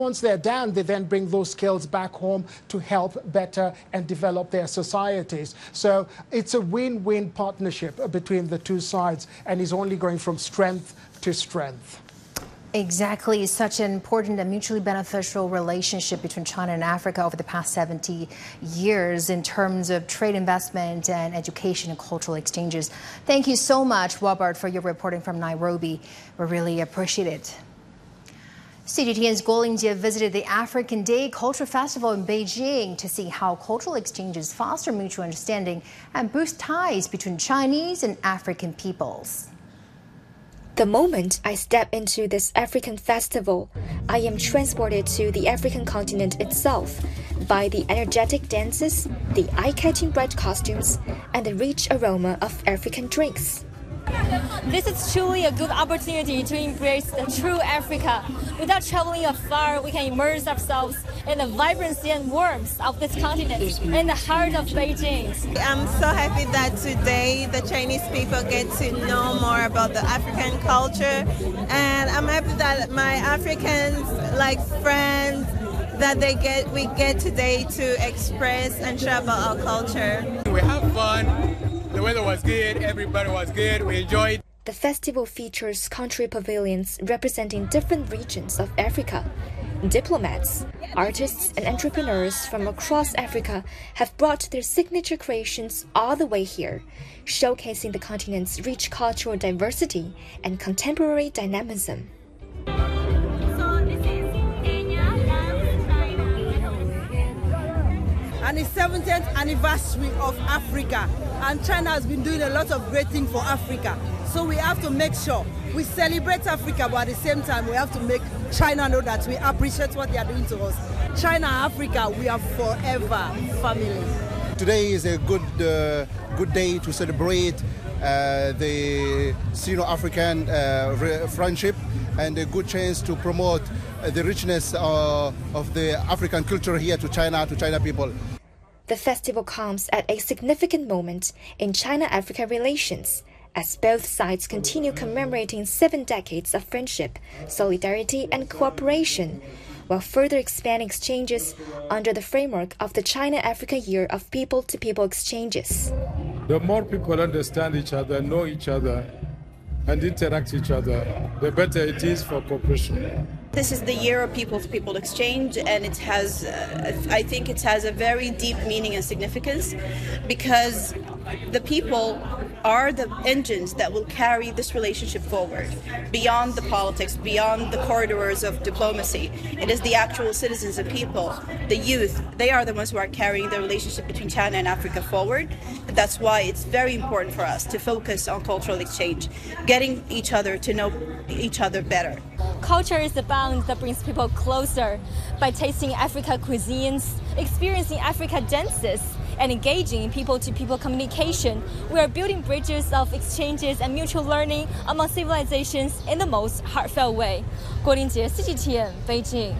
Once they're done, they then bring those skills back home to help better and develop their societies. So it's a win-win partnership between the two sides, and is only going from strength to strength. Exactly. Such an important and mutually beneficial relationship between China and Africa over the past 70 years in terms of trade, investment, and education and cultural exchanges. Thank you so much, Robert, for your reporting from Nairobi. We really appreciate it. CGTN's Guo Lingjie visited the African Day Culture Festival in Beijing to see how cultural exchanges foster mutual understanding and boost ties between Chinese and African peoples. The moment I step into this African festival, I am transported to the African continent itself by the energetic dances, the eye-catching bright costumes, and the rich aroma of African drinks. This is truly a good opportunity to embrace the true Africa. Without traveling afar, we can immerse ourselves in the vibrancy and warmth of this continent in the heart of Beijing. I'm so happy that today the Chinese people get to know more about the African culture, and I'm happy that my Africans, like friends, that we get today to express and share about our culture. We have fun. The weather was good, everybody was good, we enjoyed. The festival features country pavilions representing different regions of Africa. Diplomats, artists, and entrepreneurs from across Africa have brought their signature creations all the way here, showcasing the continent's rich cultural diversity and contemporary dynamism. And it's 70th anniversary of Africa, and China has been doing a lot of great things for Africa. So we have to make sure we celebrate Africa, but at the same time we have to make China know that we appreciate what they are doing to us. China and Africa, we are forever family. Today is a good day to celebrate the Sino-African friendship, and a good chance to promote the richness of the African culture here to China people. The festival comes at a significant moment in China-Africa relations, as both sides continue commemorating 7 decades of friendship, solidarity, and cooperation, while further expanding exchanges under the framework of the China-Africa Year of People-to-People Exchanges. The more people understand each other, know each other, and interact with each other, the better it is for cooperation. This is the year of people-to-people exchange, and it has, I think it has a very deep meaning and significance, because the people are the engines that will carry this relationship forward, beyond the politics, beyond the corridors of diplomacy. It is the actual citizens and people, the youth, they are the ones who are carrying the relationship between China and Africa forward. And that's why it's very important for us to focus on cultural exchange, getting each other to know each other better. Culture is the bond that brings people closer. By tasting Africa cuisines, experiencing Africa dances, and engaging in people-to-people communication, we are building bridges of exchanges and mutual learning among civilizations in the most heartfelt way. Guo Lingjie, CGTN, Beijing.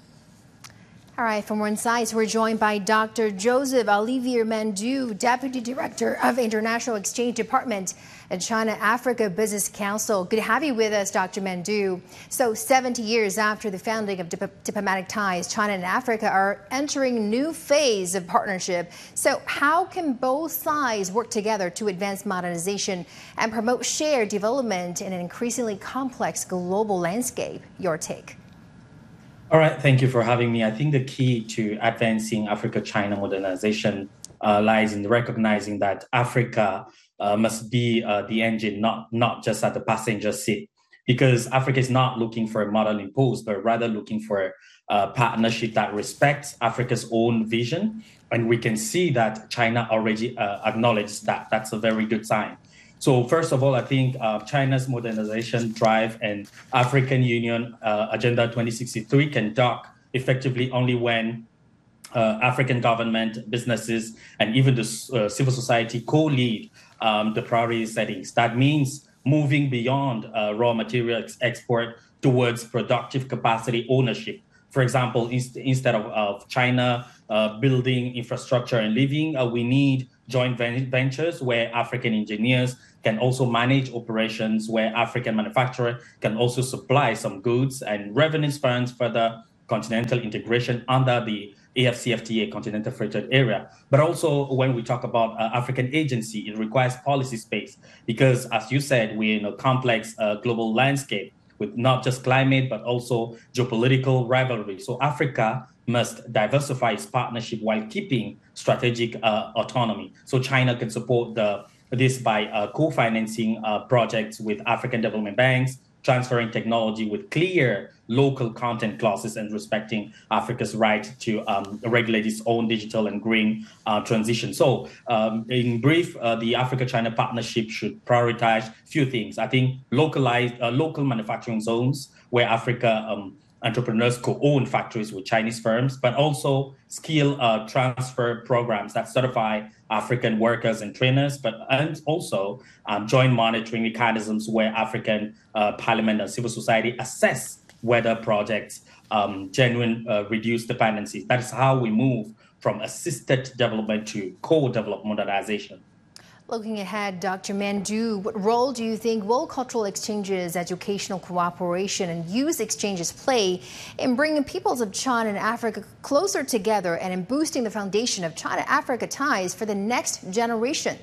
All right, for more insights, we're joined by Dr. Joseph Olivier Mandu, Deputy Director of International Exchange Department at China-Africa Business Council. Good to have you with us, Dr. Mandu. So 70 years after the founding of diplomatic ties, China and Africa are entering a new phase of partnership. So how can both sides work together to advance modernization and promote shared development in an increasingly complex global landscape? Your take. All right, thank you for having me. I think the key to advancing Africa-China modernization lies in recognizing that Africa must be the engine, not just at the passenger seat, because Africa is not looking for a modern impulse, but rather looking for a partnership that respects Africa's own vision. And we can see that China already acknowledges that. That's a very good sign. So first of all, I think China's modernization drive and African Union Agenda 2063 can dock effectively only when African government, businesses, and even the civil society co-lead the priority settings. That means moving beyond raw material export towards productive capacity ownership. For example, instead of China building infrastructure and living, we need joint ventures where African engineers can also manage operations, where African manufacturers can also supply some goods, and revenue funds further continental integration under the AFCFTA, Continental Free Trade Area. But also when we talk about African agency, it requires policy space because, as you said, we're in a complex global landscape with not just climate, but also geopolitical rivalry. So Africa must diversify its partnership while keeping strategic autonomy. So China can support this by co-financing projects with African development banks, transferring technology with clear local content clauses and respecting Africa's right to regulate its own digital and green transition. So in brief, the Africa-China partnership should prioritize a few things. I think local manufacturing zones where Africa entrepreneurs co-own factories with Chinese firms, but also skill transfer programs that certify African workers and trainers, and also joint monitoring mechanisms where African parliament and civil society assess whether projects genuine reduce dependencies. That is how we move from assisted development to co-developed modernization. Looking ahead, Dr. Mandu, what role do you think will cultural exchanges, educational cooperation, and youth exchanges play in bringing peoples of China and Africa closer together and in boosting the foundation of China-Africa ties for the next generation?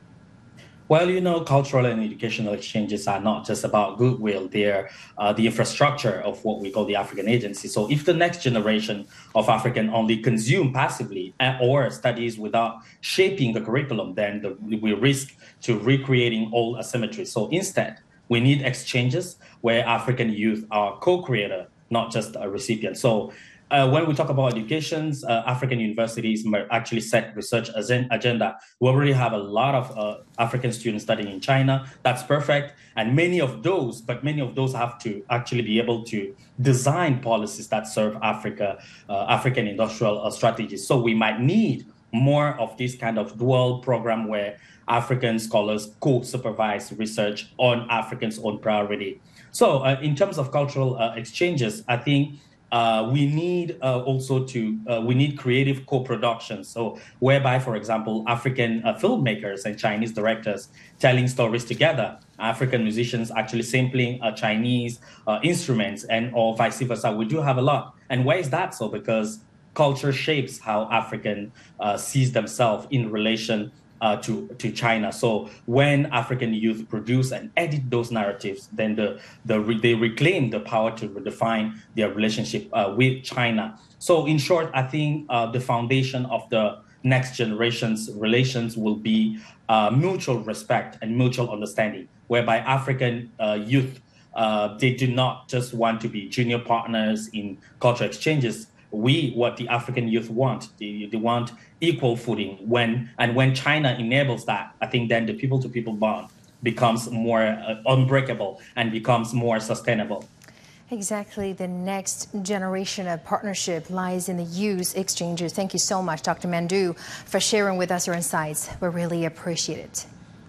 Well, you know, cultural and educational exchanges are not just about goodwill. They're the infrastructure of what we call the African agency. So if the next generation of African only consume passively or studies without shaping the curriculum, then we risk to recreating old asymmetries. So instead, we need exchanges where African youth are co-creator, not just a recipient. So when we talk about educations, African universities actually set research agenda. We already have a lot of African students studying in China. That's perfect. And many of those have to actually be able to design policies that serve African industrial strategies. So we might need more of this kind of dual program where African scholars co-supervise research on Africans' own priority. So in terms of cultural exchanges, I think we need we need creative co-production. So whereby, for example, African filmmakers and Chinese directors telling stories together, African musicians actually sampling Chinese instruments, and or vice versa. We do have a lot. And why is that so? Because culture shapes how African sees themselves in relation to China. So when African youth produce and edit those narratives, then they reclaim the power to redefine their relationship with China. So in short, I think the foundation of the next generation's relations will be mutual respect and mutual understanding, whereby African youth, they do not just want to be junior partners in cultural exchanges. What the African youth want, they want equal footing. When China enables that, I think then the people-to-people bond becomes more unbreakable and becomes more sustainable. Exactly. The next generation of partnership lies in the youth exchanges. Thank you so much, Dr. Mandu, for sharing with us your insights. We really appreciate it.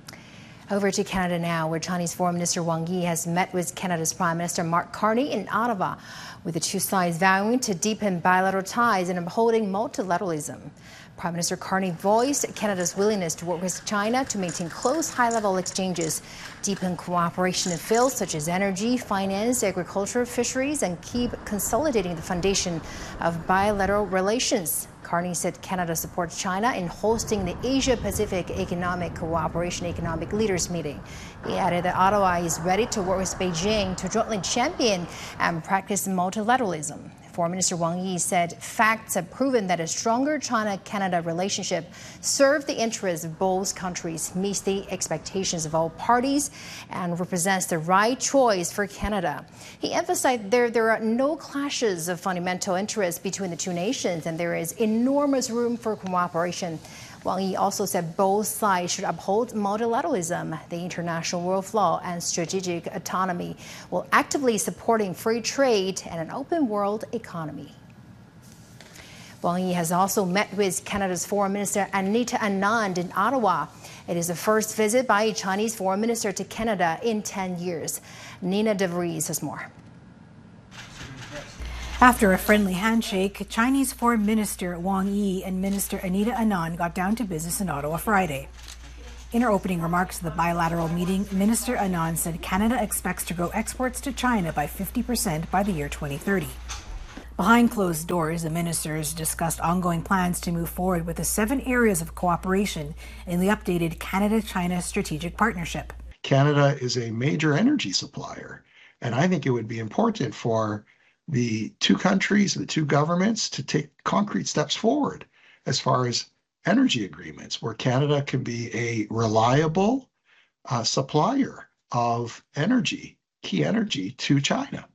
Over to Canada now, where Chinese Foreign Minister Wang Yi has met with Canada's Prime Minister Mark Carney in Ottawa, with the two sides vowing to deepen bilateral ties and upholding multilateralism. Prime Minister Carney voiced Canada's willingness to work with China to maintain close, high-level exchanges, deepen cooperation in fields such as energy, finance, agriculture, fisheries, and keep consolidating the foundation of bilateral relations. Carney said Canada supports China in hosting the Asia-Pacific Economic Cooperation Economic Leaders Meeting. He added that Ottawa is ready to work with Beijing to jointly champion and practice multilateralism. Foreign Minister Wang Yi said facts have proven that a stronger China-Canada relationship serves the interests of both countries, meets the expectations of all parties, and represents the right choice for Canada. He emphasized there are no clashes of fundamental interests between the two nations, and there is enormous room for cooperation. Wang Yi also said both sides should uphold multilateralism, the international rule of law, and strategic autonomy, while actively supporting free trade and an open world economy. Wang Yi has also met with Canada's Foreign Minister Anita Anand in Ottawa. It is the first visit by a Chinese foreign minister to Canada in 10 years. Nina DeVries has more. After a friendly handshake, Chinese Foreign Minister Wang Yi and Minister Anita Anand got down to business in Ottawa Friday. In her opening remarks to the bilateral meeting, Minister Anand said Canada expects to grow exports to China by 50% by the year 2030. Behind closed doors, the ministers discussed ongoing plans to move forward with the 7 areas of cooperation in the updated Canada-China Strategic Partnership. Canada is a major energy supplier, and I think it would be important for the two countries, the two governments, to take concrete steps forward as far as energy agreements, where Canada can be a reliable supplier of energy, key energy, to China.